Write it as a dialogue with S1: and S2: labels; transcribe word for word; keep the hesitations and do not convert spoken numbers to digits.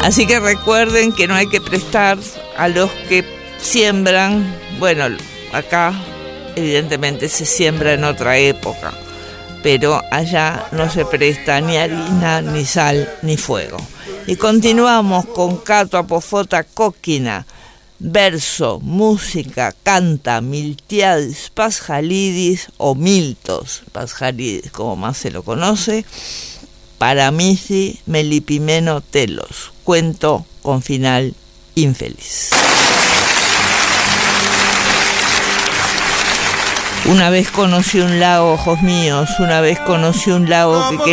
S1: Así que recuerden que no hay que prestar a los que siembran. Bueno, acá evidentemente se siembra en otra época, pero allá no se presta ni harina, ni sal, ni fuego. Y continuamos con Cato Apofota Coquina, verso, música, canta Miltiades Pasjalidis o Miltos Pasjalidis, como más se lo conoce, Paramisi Melipimeno Telos, cuento con final infeliz. Una vez conocí un lago, ojos míos, una vez conocí un lago que